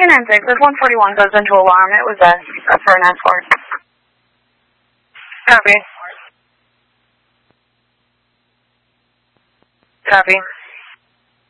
296, if 141 goes into alarm, it was for an escort. Copy. Copy.